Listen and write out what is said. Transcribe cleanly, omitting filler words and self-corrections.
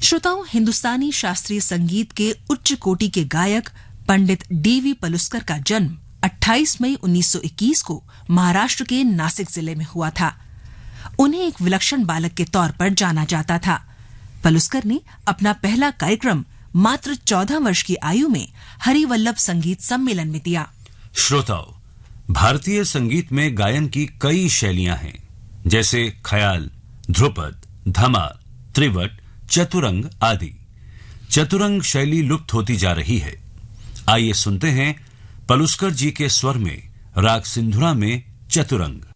श्रोताओं, हिंदुस्तानी शास्त्रीय संगीत के उच्च कोटि के गायक पंडित डीवी पलुस्कर का जन्म 28 मई 1921 को महाराष्ट्र के नासिक जिले में हुआ था। उन्हें एक विलक्षण बालक के तौर पर जाना जाता था। पलुस्कर ने अपना पहला कार्यक्रम मात्र 14 वर्ष की आयु में हरिवल्लभ संगीत सम्मेलन में दिया। श्रोताओ, भारतीय संगीत में गायन की कई शैलियां हैं, जैसे ख्याल, ध्रुपद, धमाल, त्रिवट, चतुरंग आदि। चतुरंग शैली लुप्त होती जा रही है। आइए सुनते हैं पलुस्कर जी के स्वर में राग सिंधुरा में चतुरंग।